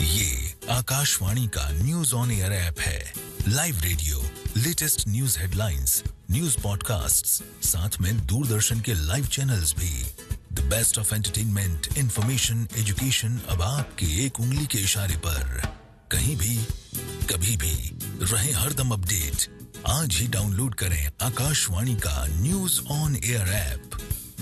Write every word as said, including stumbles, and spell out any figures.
ये आकाशवाणी का news on air app है। Live radio, latest news headlines, news podcasts, साथ में दूरदर्शन के लाइव चैनल्स भी। The best of entertainment, information, education अब आपके एक उंगली के इशारे पर। कहीं भी, कभी भी, रहे हरदम अपडेट। आज ही डाउनलोड करें आकाशवाणी का न्यूज ऑन एयर ऐप।